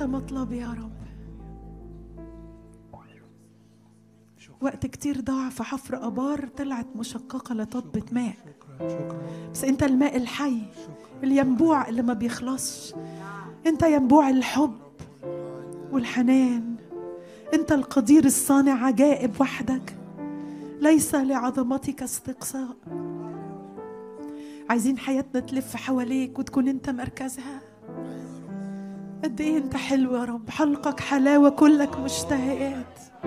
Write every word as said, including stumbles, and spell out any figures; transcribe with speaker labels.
Speaker 1: مطلبي يا رب. وقت كتير ضاع في حفر أبار طلعت مشققة لتطبة ماء، بس أنت الماء الحي، الينبوع اللي ما بيخلصش. أنت ينبوع الحب والحنان، أنت القدير الصانع عجائب وحدك، ليس لعظمتك استقصاء. عايزين حياتنا تلف حواليك وتكون أنت مركزها. قد إيه أنت حلو يا رب، حلقك حلاوة كلك مشتهيات.